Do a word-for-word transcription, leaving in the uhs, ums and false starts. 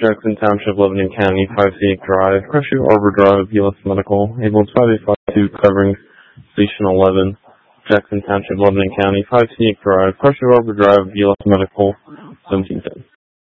Jackson Township, Lebanon County, five Scenic Drive, Crestview Arbor Drive, U S Medical, ambulance five eight five two, covering Station eleven, Jackson Township, Lebanon County, five Scenic Drive, Crestview Arbor Drive, U S Medical, seventeen ten.